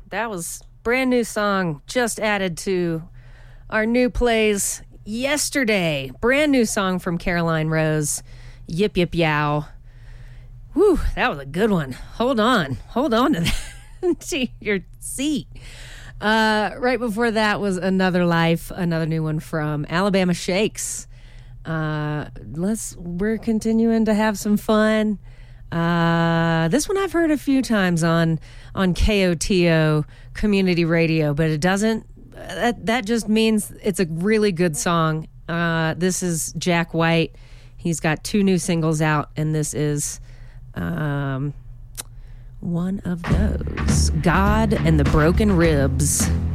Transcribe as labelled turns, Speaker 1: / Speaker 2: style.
Speaker 1: That was brand new song just added to our new plays yesterday. Brand new song from Caroline Rose, Yip Yip Yow. Whew, that was a good one. Hold on to that, to your seat. Right before that was Another Life, another new one from Alabama Shakes. We're continuing to have some fun. This one I've heard a few times on KOTO community radio, but it doesn't, that just means it's a really good song. This is Jack White. He's got 2 new singles out, and this is, one of those, God and the Broken Ribs.